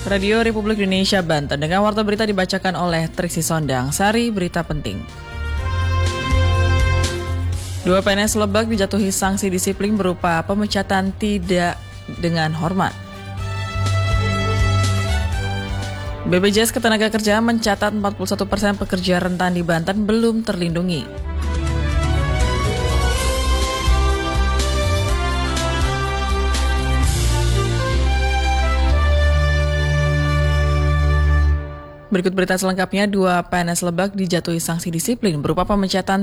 Radio Republik Indonesia Banten dengan warta berita dibacakan oleh Triksi Sondang. Sari berita penting. 2 PNS Lebak dijatuhi sanksi disiplin berupa pemecatan tidak dengan hormat. BPJS Ketenagakerjaan mencatat 41% pekerja rentan di Banten belum terlindungi. Berikut berita selengkapnya, 2 PNS Lebak dijatuhi sanksi disiplin berupa pemecatan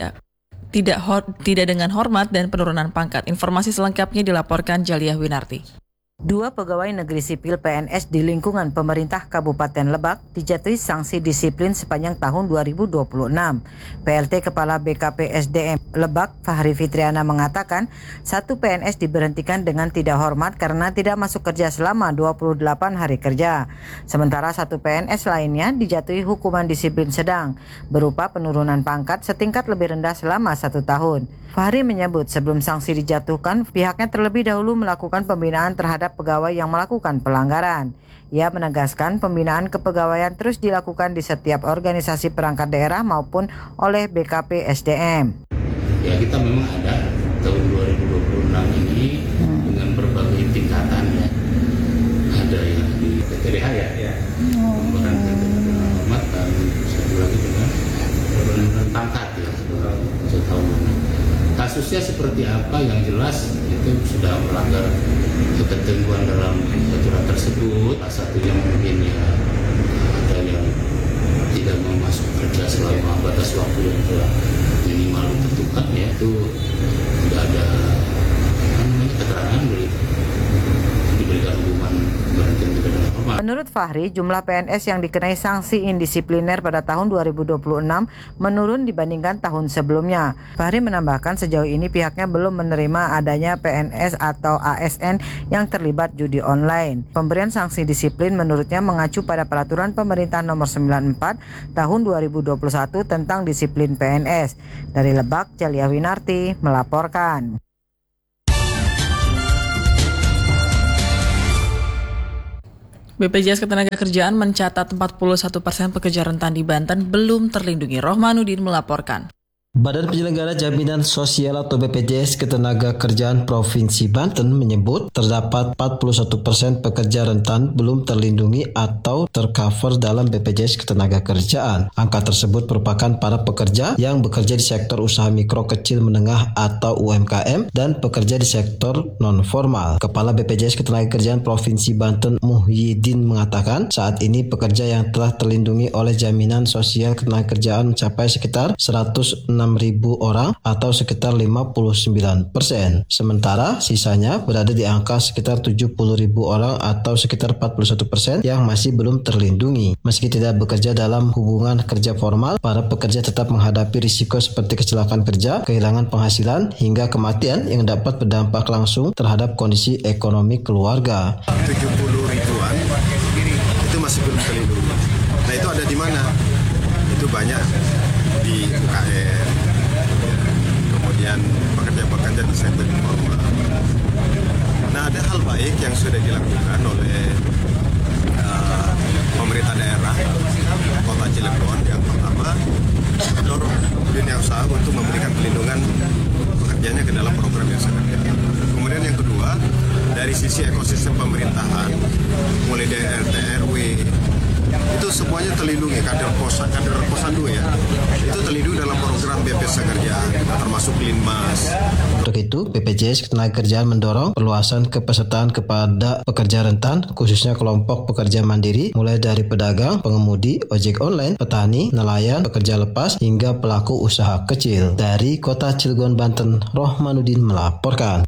tidak dengan hormat dan penurunan pangkat. Informasi selengkapnya dilaporkan Jaliah Winarti. 2 pegawai negeri sipil PNS di lingkungan pemerintah Kabupaten Lebak dijatuhi sanksi disiplin sepanjang tahun 2026. PLT Kepala BKP SDM Lebak, Fahri Fitriana mengatakan, 1 PNS diberhentikan dengan tidak hormat karena tidak masuk kerja selama 28 hari kerja. Sementara 1 PNS lainnya dijatuhi hukuman disiplin sedang berupa penurunan pangkat setingkat lebih rendah selama 1 tahun. Fahri menyebut sebelum sanksi dijatuhkan, pihaknya terlebih dahulu melakukan pembinaan terhadap pegawai yang melakukan pelanggaran. Ia menegaskan pembinaan kepegawaian terus dilakukan di setiap organisasi perangkat daerah maupun oleh BKP SDM. Ya, kita memang ada tahun 2026 ini dengan berbagai tingkatan ya. Ada yang di PTDH ya. Pemberan hormat dan satu lagi dengan penurunan pangkat ya setahun. Kasusnya seperti apa yang jelas itu sudah melanggar ketentuan dalam aturan tersebut. Satu yang mungkin ya ada yang tidak mau masuk kerja selama batas waktu yang telah minimal ditentukan ya, itu tidak ada keterangan dari diberikan hukuman berhenti tidak dengan hormat. Menurut Fahri, jumlah PNS yang dikenai sanksi indisipliner pada tahun 2026 menurun dibandingkan tahun sebelumnya. Fahri menambahkan sejauh ini pihaknya belum menerima adanya PNS atau ASN yang terlibat judi online. Pemberian sanksi disiplin menurutnya mengacu pada peraturan pemerintah nomor 94 tahun 2021 tentang disiplin PNS. Dari Lebak, Jaliah Winarti melaporkan. BPJS Ketenagakerjaan mencatat 41% pekerja rentan di Banten belum terlindungi. Rohmanuddin melaporkan. Badan Penyelenggara Jaminan Sosial atau BPJS Ketenagakerjaan Provinsi Banten menyebut terdapat 41% pekerja rentan belum terlindungi atau tercover dalam BPJS Ketenagakerjaan. Angka tersebut merupakan para pekerja yang bekerja di sektor usaha mikro kecil menengah atau UMKM dan pekerja di sektor non-formal. Kepala BPJS Ketenagakerjaan Provinsi Banten Muhyiddin mengatakan saat ini pekerja yang telah terlindungi oleh Jaminan Sosial Ketenagakerjaan mencapai sekitar 106.000 orang atau sekitar 59%. Sementara sisanya berada di angka sekitar 70.000 orang atau sekitar 41% yang masih belum terlindungi. Meski tidak bekerja dalam hubungan kerja formal, para pekerja tetap menghadapi risiko seperti kecelakaan kerja, kehilangan penghasilan, hingga kematian yang dapat berdampak langsung terhadap kondisi ekonomi keluarga. 70 ribuan itu masih belum terlindungi. Nah, itu ada di mana? Itu banyak di UKM, kemudian pekerja-pekerja di sektor informal. Nah, ada hal baik yang sudah dilakukan oleh pemerintah daerah Kota Cilegon. Yang pertama, mendorong dunia usaha untuk memberikan perlindungan pekerjanya ke dalam program yang sangat kerja. Kemudian yang kedua, dari sisi ekosistem pemerintahan, mulai dari RT RW, itu semuanya terlindungi. Kader posyandu ya, itu terlindungi dalam program BPJS Ketenagakerjaan, termasuk Linmas. Untuk itu, BPJS Ketenagakerjaan mendorong perluasan kepesertaan kepada pekerja rentan, khususnya kelompok pekerja mandiri, mulai dari pedagang, pengemudi, ojek online, petani, nelayan, pekerja lepas, hingga pelaku usaha kecil. Dari Kota Cilegon, Banten, Rohmanuddin melaporkan.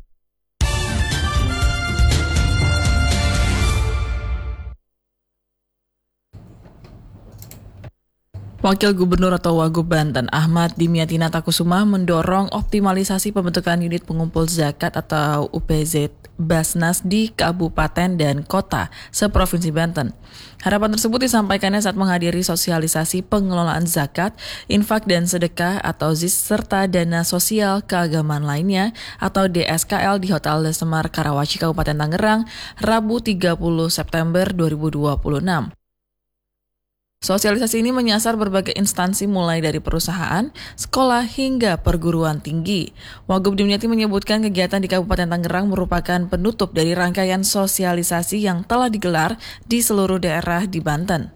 Wakil Gubernur atau Wagub Banten Ahmad Dimyati Natakusuma mendorong optimalisasi pembentukan unit pengumpul zakat atau UPZ Basnas di kabupaten dan kota seprovinsi Banten. Harapan tersebut disampaikannya saat menghadiri sosialisasi pengelolaan zakat, infak dan sedekah atau ZIS serta dana sosial keagamaan lainnya atau DSKL di Hotel Semar Karawaci Kabupaten Tangerang, Rabu 30 September 2026. Sosialisasi ini menyasar berbagai instansi mulai dari perusahaan, sekolah hingga perguruan tinggi. Wagub Dimyati menyebutkan kegiatan di Kabupaten Tangerang merupakan penutup dari rangkaian sosialisasi yang telah digelar di seluruh daerah di Banten.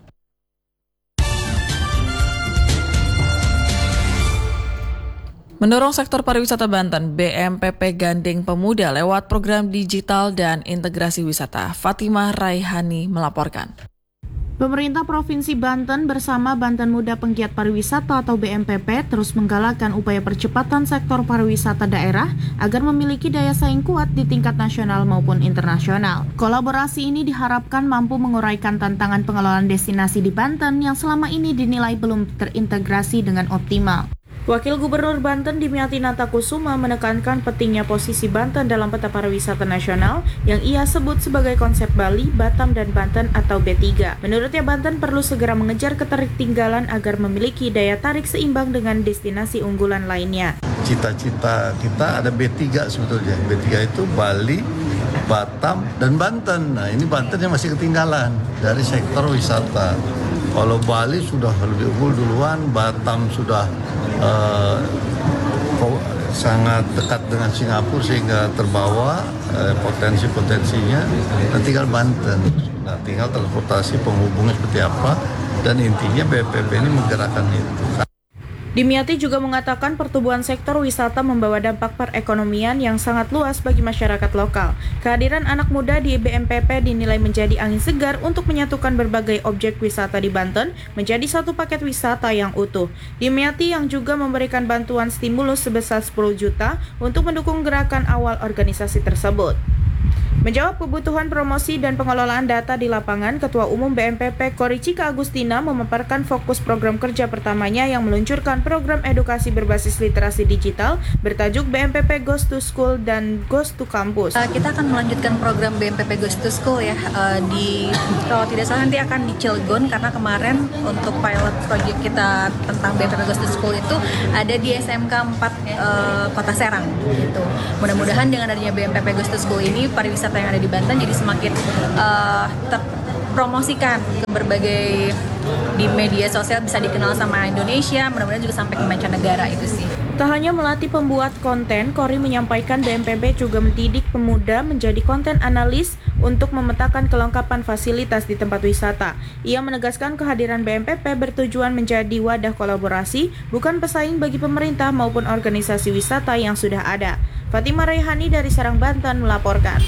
Mendorong sektor pariwisata Banten, BMPP gandeng pemuda lewat program digital dan integrasi wisata. Fatimah Raihani melaporkan. Pemerintah Provinsi Banten bersama Banten Muda Penggiat Pariwisata atau BMPP terus menggalakkan upaya percepatan sektor pariwisata daerah agar memiliki daya saing kuat di tingkat nasional maupun internasional. Kolaborasi ini diharapkan mampu menguraikan tantangan pengelolaan destinasi di Banten yang selama ini dinilai belum terintegrasi dengan optimal. Wakil Gubernur Banten Dimyati Natakusuma menekankan pentingnya posisi Banten dalam peta pariwisata nasional yang ia sebut sebagai konsep Bali, Batam, dan Banten atau B3. Menurutnya Banten perlu segera mengejar ketertinggalan agar memiliki daya tarik seimbang dengan destinasi unggulan lainnya. Cita-cita kita ada B3 sebetulnya. B3 itu Bali, Batam, dan Banten. Nah ini Banten yang masih ketinggalan dari sektor wisata. Kalau Bali sudah lebih unggul duluan, Batam sudah sangat dekat dengan Singapura sehingga terbawa potensi-potensinya. Dan tinggal Banten. Nah tinggal transportasi penghubungnya seperti apa, dan intinya BPP ini menggerakkan itu. Dimyati juga mengatakan pertumbuhan sektor wisata membawa dampak perekonomian yang sangat luas bagi masyarakat lokal. Kehadiran anak muda di BMPP dinilai menjadi angin segar untuk menyatukan berbagai objek wisata di Banten menjadi satu paket wisata yang utuh. Dimyati yang juga memberikan bantuan stimulus sebesar 10 juta untuk mendukung gerakan awal organisasi tersebut. Menjawab kebutuhan promosi dan pengelolaan data di lapangan, Ketua Umum BMPP Koricika Agustina memaparkan fokus program kerja pertamanya yang meluncurkan program edukasi berbasis literasi digital bertajuk BMPP Goes to School dan Goes to Campus. Kita akan melanjutkan program BMPP Goes to School ya, kalau tidak salah nanti akan di Cilegon karena kemarin untuk pilot project kita tentang BMPP Goes to School itu ada di SMK 4 Kota Serang gitu. Mudah-mudahan dengan adanya BMPP Goes to School ini pariwisata yang ada di Banten jadi semakin terpromosikan ke berbagai di media sosial, bisa dikenal sama Indonesia, mudah-mudahan juga sampai ke mancanegara itu sih. Tak hanya melatih pembuat konten, Kori menyampaikan BMPP juga mendidik pemuda menjadi konten analis untuk memetakan kelengkapan fasilitas di tempat wisata. Ia menegaskan kehadiran BMPP bertujuan menjadi wadah kolaborasi, bukan pesaing bagi pemerintah maupun organisasi wisata yang sudah ada. Fatimah Raihani dari Serang, Banten melaporkan.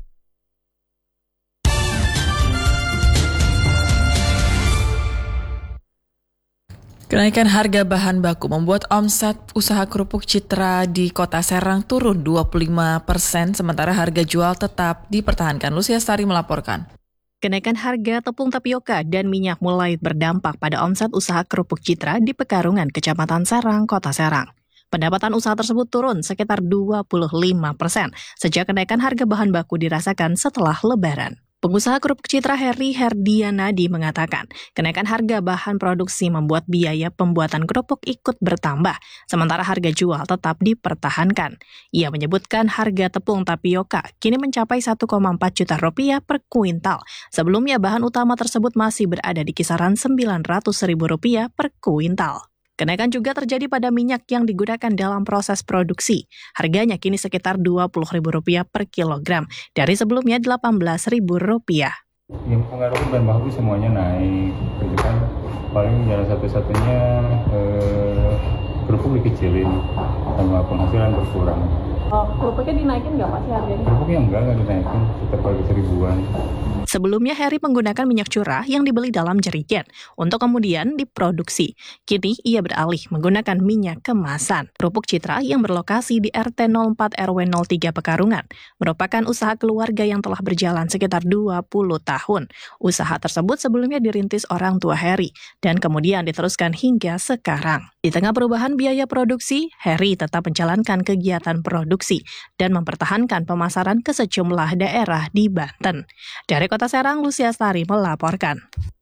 Kenaikan harga bahan baku membuat omset usaha kerupuk Citra di Kota Serang turun 25%, sementara harga jual tetap dipertahankan. Lucia Stari melaporkan. Kenaikan harga tepung tapioka dan minyak mulai berdampak pada omset usaha kerupuk Citra di Pekarungan, Kecamatan Serang, Kota Serang. Pendapatan usaha tersebut turun sekitar 25% sejak kenaikan harga bahan baku dirasakan setelah Lebaran. Pengusaha kerupuk Citra Heri Herdianadi mengatakan, kenaikan harga bahan produksi membuat biaya pembuatan kerupuk ikut bertambah, sementara harga jual tetap dipertahankan. Ia menyebutkan harga tepung tapioka kini mencapai 1,4 juta rupiah per kuintal. Sebelumnya bahan utama tersebut masih berada di kisaran 900.000 rupiah per kuintal. Kenaikan juga terjadi pada minyak yang digunakan dalam proses produksi. Harganya kini sekitar Rp20.000 per kilogram, dari sebelumnya Rp18.000. Yang mempengaruhi bahan baku semuanya naik, gitu kan. Paling jalan satu-satunya kerupuk dikecilin, sama penghasilan berkurang. Kerupuknya dinaikin nggak Pak sih harganya? Kerupuknya enggak dinaikin, tetap harga 1.000-an. Sebelumnya Heri menggunakan minyak curah yang dibeli dalam jerigen untuk kemudian diproduksi. Kini ia beralih menggunakan minyak kemasan. Kerupuk Citra yang berlokasi di RT 04 RW 03 Pekarungan merupakan usaha keluarga yang telah berjalan sekitar 20 tahun. Usaha tersebut sebelumnya dirintis orang tua Heri dan kemudian diteruskan hingga sekarang. Di tengah perubahan biaya produksi, Heri tetap menjalankan kegiatan produksi dan mempertahankan pemasaran ke sejumlah daerah di Banten. Dari Kota Serang, Lucia Stari melaporkan.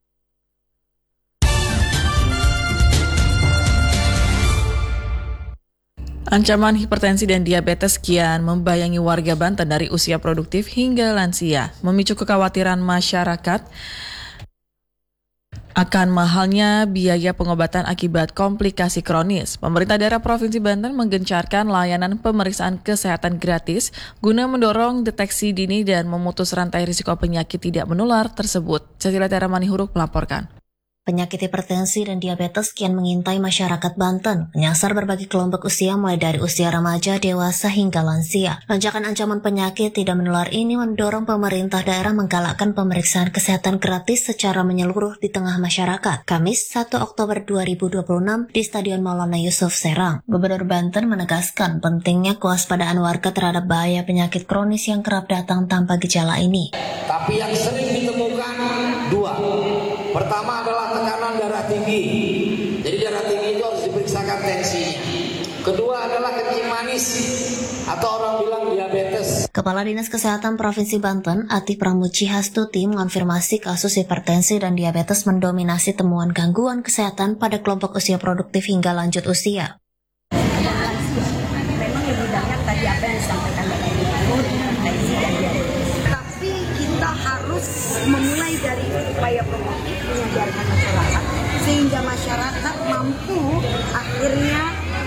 Ancaman hipertensi dan diabetes kian membayangi warga Banten dari usia produktif hingga lansia, memicu kekhawatiran masyarakat akan mahalnya biaya pengobatan akibat komplikasi kronis. Pemerintah daerah Provinsi Banten menggencarkan layanan pemeriksaan kesehatan gratis guna mendorong deteksi dini dan memutus rantai risiko penyakit tidak menular tersebut. Cecilia Tiara Manihuruk melaporkan. Penyakit hipertensi dan diabetes kian mengintai masyarakat Banten, menyasar berbagai kelompok usia mulai dari usia remaja, dewasa hingga lansia. Lonjakan ancaman penyakit tidak menular ini mendorong pemerintah daerah menggalakkan pemeriksaan kesehatan gratis secara menyeluruh di tengah masyarakat. Kamis 1 Oktober 2026 di Stadion Maulana Yusuf Serang, Gubernur Banten menegaskan pentingnya kewaspadaan warga terhadap bahaya penyakit kronis yang kerap datang tanpa gejala ini. Tapi yang sering ditemukan dua. Pertama adalah tekanan darah tinggi. Jadi darah tinggi itu harus diperiksakan tensinya. Kedua adalah kencing manis atau orang bilang diabetes. Kepala Dinas Kesehatan Provinsi Banten, Ati Pramuji Hastuti mengonfirmasi kasus hipertensi dan diabetes mendominasi temuan gangguan kesehatan pada kelompok usia produktif hingga lanjut usia. Memang lebih banyak tadi apa yang disampaikan Bapak Ibu, hipertensi dan diabetes. Tapi kita harus memulai dari upaya promotif menyadarkan masyarakat sehingga masyarakat mampu akhirnya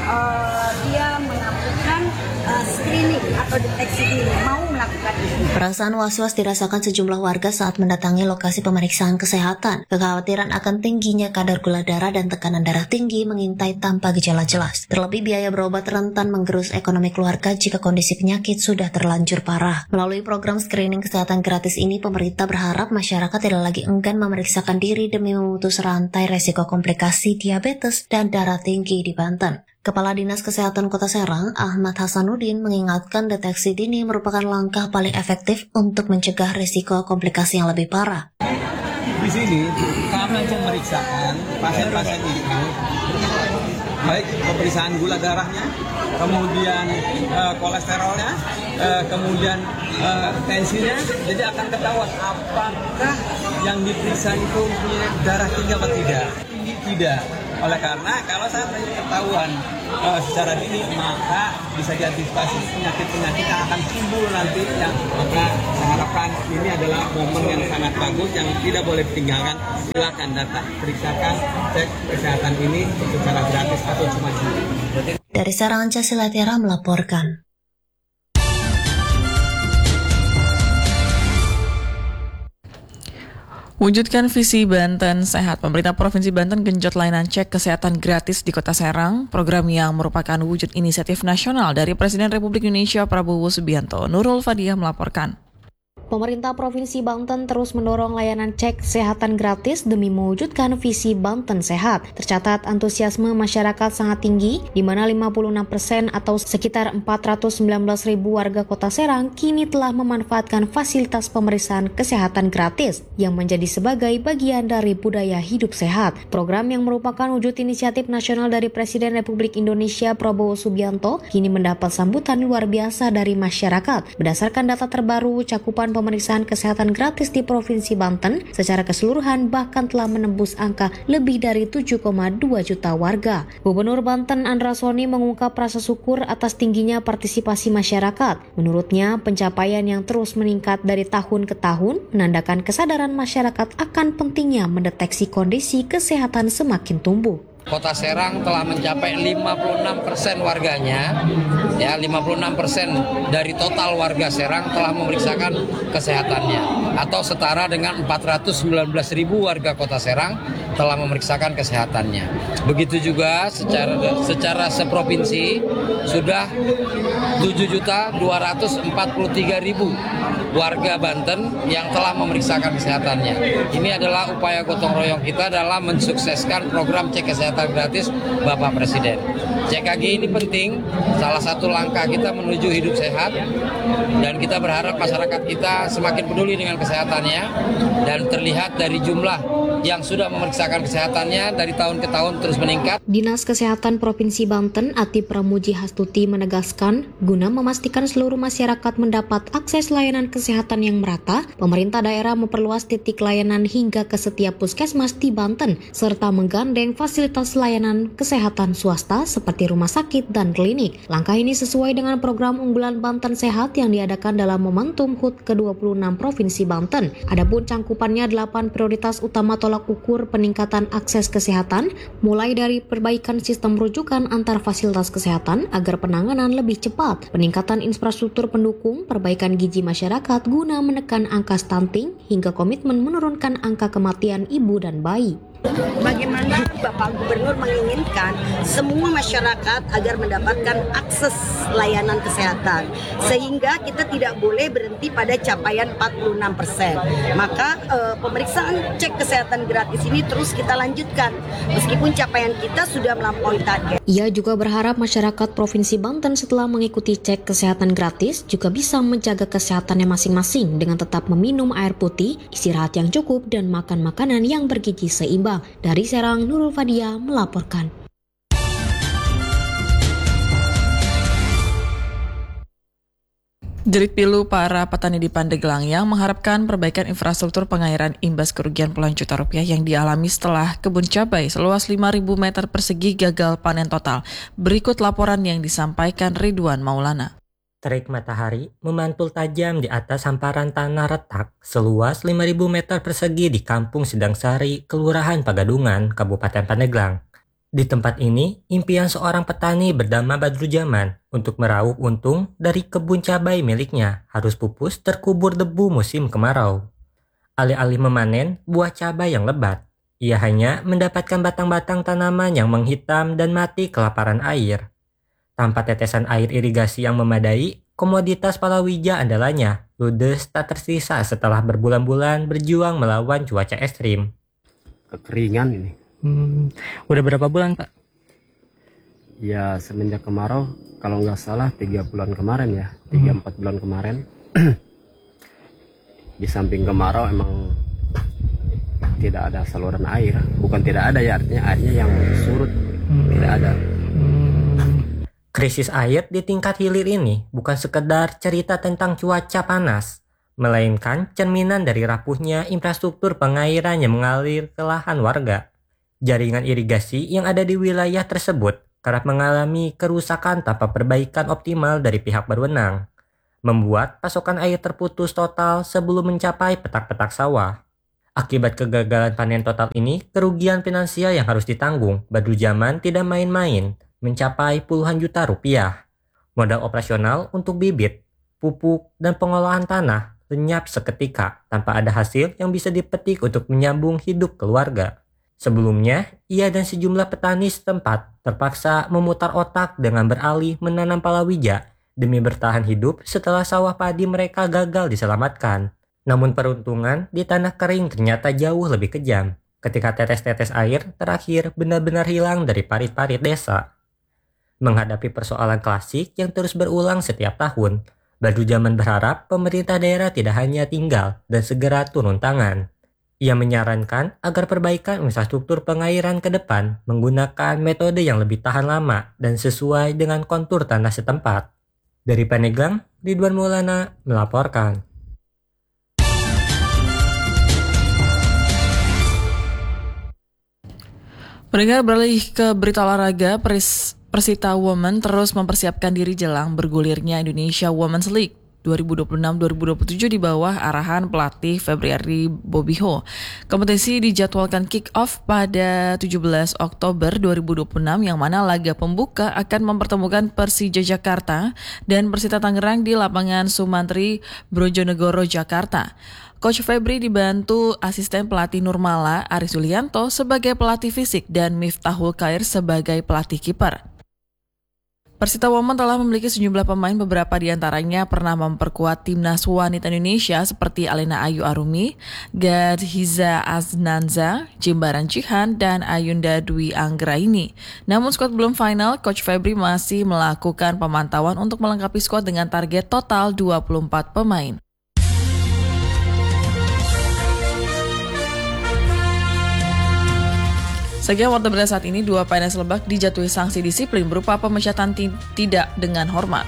dia melakukan screening atau deteksi dini, mau melakukan ini. Perasaan was-was dirasakan sejumlah warga saat mendatangi lokasi pemeriksaan kesehatan. Kekhawatiran akan tingginya kadar gula darah dan tekanan darah tinggi mengintai tanpa gejala jelas. Terlebih biaya berobat rentan menggerus ekonomi keluarga jika kondisi penyakit sudah terlanjur parah. Melalui program screening kesehatan gratis ini, pemerintah berharap masyarakat tidak lagi enggan memeriksakan diri demi memutus rantai resiko komplikasi diabetes dan darah tinggi di Banten. Kepala Dinas Kesehatan Kota Serang, Ahmad Hasanuddin, mengingatkan deteksi dini merupakan langkah paling efektif untuk mencegah risiko komplikasi yang lebih parah. Di sini kami memeriksakan pasien-pasien itu, baik pemeriksaan gula darahnya, kemudian kolesterolnya, kemudian tensinya, jadi akan ketahuan apakah yang diperiksa itu punya darah tinggi atau tidak. Tidak. Oleh karena kalau seandainya ketahuan secara dini, maka bisa diantisipasi penyakit-penyakit yang akan timbul nanti. Yang maka saya harapkan ini adalah momen yang sangat bagus yang tidak boleh ditinggalkan. Silakan datang, periksakan, cek kesehatan ini secara gratis atau cuma juri. Dari Serang, Cecilia Tiara melaporkan. Wujudkan visi Banten Sehat. Pemerintah Provinsi Banten genjot layanan cek kesehatan gratis di Kota Serang, program yang merupakan wujud inisiatif nasional dari Presiden Republik Indonesia Prabowo Subianto. Nurul Fadiah melaporkan. Pemerintah Provinsi Banten terus mendorong layanan cek kesehatan gratis demi mewujudkan visi Banten Sehat. Tercatat antusiasme masyarakat sangat tinggi, di mana 56% atau sekitar 419.000 warga Kota Serang kini telah memanfaatkan fasilitas pemeriksaan kesehatan gratis yang menjadi sebagai bagian dari budaya hidup sehat. Program yang merupakan wujud inisiatif nasional dari Presiden Republik Indonesia Prabowo Subianto kini mendapat sambutan luar biasa dari masyarakat. Berdasarkan data terbaru, cakupan pemeriksaan kesehatan gratis di Provinsi Banten secara keseluruhan bahkan telah menembus angka lebih dari 7,2 juta warga. Gubernur Banten Andra Soni mengungkap rasa syukur atas tingginya partisipasi masyarakat. Menurutnya, pencapaian yang terus meningkat dari tahun ke tahun menandakan kesadaran masyarakat akan pentingnya mendeteksi kondisi kesehatan semakin tumbuh. Kota Serang telah mencapai 56% warganya, ya 56% dari total warga Serang telah memeriksakan kesehatannya, atau setara dengan 419.000 warga Kota Serang telah memeriksakan kesehatannya. Begitu juga secara seprovinsi sudah 7.243.000 warga Banten yang telah memeriksakan kesehatannya. Ini adalah upaya gotong royong kita dalam mensukseskan program cek kesehatan gratis Bapak Presiden. CKG ini penting, salah satu langkah kita menuju hidup sehat, dan kita berharap masyarakat kita semakin peduli dengan kesehatannya, dan terlihat dari jumlah yang sudah memeriksakan kesehatannya dari tahun ke tahun terus meningkat. Dinas Kesehatan Provinsi Banten Ati Pramuji Hastuti menegaskan, guna memastikan seluruh masyarakat mendapat akses layanan kesehatan yang merata, pemerintah daerah memperluas titik layanan hingga ke setiap puskesmas di Banten, serta menggandeng fasilitas layanan kesehatan swasta seperti rumah sakit dan klinik. Langkah ini sesuai dengan program unggulan Banten Sehat yang diadakan dalam momentum HUT ke-26 Provinsi Banten. Adapun cangkupannya 8 prioritas utama tolak ukur peningkatan akses kesehatan, mulai dari perbaikan sistem rujukan antar fasilitas kesehatan agar penanganan lebih cepat, peningkatan infrastruktur pendukung, perbaikan gizi masyarakat guna menekan angka stunting, hingga komitmen menurunkan angka kematian ibu dan bayi. Bagaimana Bapak Gubernur menginginkan semua masyarakat agar mendapatkan akses layanan kesehatan, sehingga kita tidak boleh berhenti pada capaian 46%. Maka pemeriksaan cek kesehatan gratis ini terus kita lanjutkan, meskipun capaian kita sudah melampaui target. Ia juga berharap masyarakat Provinsi Banten setelah mengikuti cek kesehatan gratis juga bisa menjaga kesehatannya masing-masing dengan tetap meminum air putih, istirahat yang cukup, dan makan makanan yang bergizi seimbang. Dari Serang, Nurul Fadia melaporkan. Jerit pilu para petani di Pandeglang yang mengharapkan perbaikan infrastruktur pengairan imbas kerugian puluhan juta rupiah yang dialami setelah kebun cabai seluas 5.000 meter persegi gagal panen total. Berikut laporan yang disampaikan Ridwan Maulana. Terik matahari memantul tajam di atas hamparan tanah retak seluas 5.000 meter persegi di Kampung Sedangsari, Kelurahan Pagadungan, Kabupaten Pandeglang. Di tempat ini, impian seorang petani bernama Badrujaman untuk meraup untung dari kebun cabai miliknya harus pupus terkubur debu musim kemarau. Alih-alih memanen buah cabai yang lebat, ia hanya mendapatkan batang-batang tanaman yang menghitam dan mati kelaparan air. Tanpa tetesan air irigasi yang memadai, komoditas palawija andalanya ludes tak tersisa setelah berbulan-bulan berjuang melawan cuaca ekstrim. Kekeringan ini. Udah berapa bulan, Pak? Ya semenjak kemarau, kalau nggak salah 3 bulan kemarin ya, 3-4 bulan kemarin. Di samping kemarau emang tidak ada saluran air. Bukan tidak ada ya, artinya airnya yang surut, tidak ada. Krisis air di tingkat hilir ini bukan sekedar cerita tentang cuaca panas, melainkan cerminan dari rapuhnya infrastruktur pengairan yang mengalir ke lahan warga. Jaringan irigasi yang ada di wilayah tersebut kerap mengalami kerusakan tanpa perbaikan optimal dari pihak berwenang, membuat pasokan air terputus total sebelum mencapai petak-petak sawah. Akibat kegagalan panen total ini, kerugian finansial yang harus ditanggung Badrujaman tidak main-main, mencapai puluhan juta rupiah. Modal operasional untuk bibit, pupuk, dan pengolahan tanah lenyap seketika tanpa ada hasil yang bisa dipetik untuk menyambung hidup keluarga. Sebelumnya, ia dan sejumlah petani setempat terpaksa memutar otak dengan beralih menanam palawija demi bertahan hidup setelah sawah padi mereka gagal diselamatkan. Namun peruntungan di tanah kering ternyata jauh lebih kejam ketika tetes-tetes air terakhir benar-benar hilang dari parit-parit desa. Menghadapi persoalan klasik yang terus berulang setiap tahun, Badrujaman berharap pemerintah daerah tidak hanya tinggal dan segera turun tangan. Ia menyarankan agar perbaikan infrastruktur pengairan ke depan menggunakan metode yang lebih tahan lama dan sesuai dengan kontur tanah setempat. Dari Pandeglang, Ridwan Maulana melaporkan. Pendengar, beralih ke berita olahraga. Persita Women terus mempersiapkan diri jelang bergulirnya Indonesia Women's League 2026-2027 di bawah arahan pelatih Febriari Bobiho. Kompetisi dijadwalkan kick-off pada 17 Oktober 2026 yang mana laga pembuka akan mempertemukan Persija Jakarta dan Persita Tangerang di lapangan Sumantri Brojonegoro, Jakarta. Coach Febri dibantu asisten pelatih Nurmala Aris Yulianto sebagai pelatih fisik dan Miftahul Khair sebagai pelatih kiper. Persita Women telah memiliki sejumlah pemain, beberapa di antaranya pernah memperkuat timnas wanita Indonesia seperti Alena Ayu Arumi, Gadhiza Aznanza, Jimbaran Cihan, dan Ayunda Dwi Anggraini. Namun skuad belum final, Coach Febri masih melakukan pemantauan untuk melengkapi skuad dengan target total 24 pemain. Sekian warta berita saat ini, 2 PNS Lebak dijatuhi sanksi disiplin berupa pemecatan tidak dengan hormat.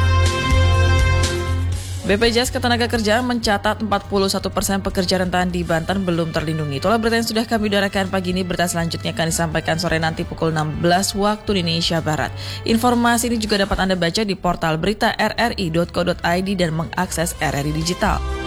BPJS Ketenagakerjaan mencatat 41% pekerja rentan di Banten belum terlindungi. Itulah berita yang sudah kami udarakan pagi ini. Berita selanjutnya akan disampaikan sore nanti pukul 16 waktu Indonesia Barat. Informasi ini juga dapat Anda baca di portal berita rri.co.id dan mengakses RRI Digital.